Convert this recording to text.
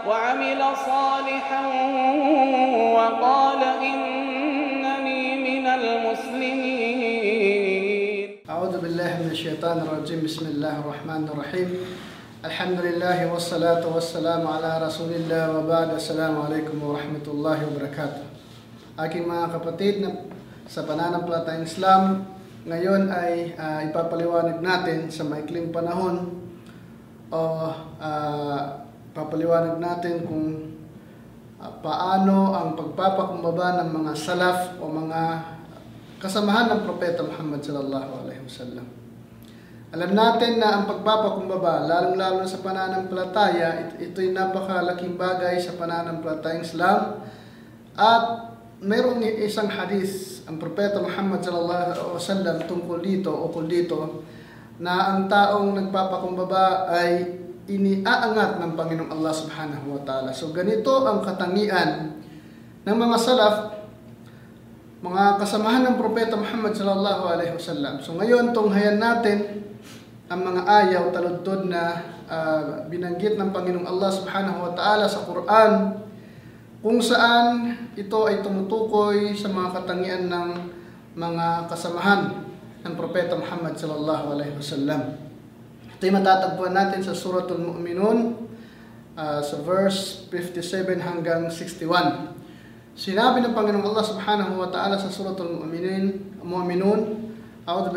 وعمل صالحا وقال إنني من المسلمين. أعوذ بالله من الشيطان الرجيم. بسم الله الرحمن الرحيم. الحمد لله والصلاة والسلام على رسول الله وبعد. Assalamu alaikum warahmatullahi wabarakatuh. Aking mga kapatid na sa pananampalatayang Islam, ngayon ay ipapaliwanag natin sa maikling panahon papaliwanag natin kung paano ang pagpapakumbaba ng mga salaf o mga kasamahan ng Propeta Muhammad sallallahu alaihi wasallam. Alam natin na ang pagpapakumbaba, lalong-lalo sa pananampalataya, ito'y napakalaking bagay sa pananampalatayang Islam. At mayroong isang hadith ang Propeta Muhammad sallallahu alaihi wasallam tungkol dito na ang taong nagpapakumbaba ay iniaangat ng Panginoong Allah subhanahu wa ta'ala. So ganito ang katangian ng mga salaf, mga kasamahan ng Propeta Muhammad sallallahu alaihi wasallam. So ngayon, tunghayan natin ang mga ayaw taludtod na binanggit ng Panginoong Allah subhanahu wa ta'ala sa Quran, kung saan ito ay tumutukoy sa mga katangian ng mga kasamahan ng Propeta Muhammad sallallahu alaihi wasallam. Ito'y matatagpuan natin sa Suratul Mu'minun, sa verse 57 hanggang 61. Sinabi ng Panginoong Allah subhanahu wa ta'ala sa Suratul Mu'minun,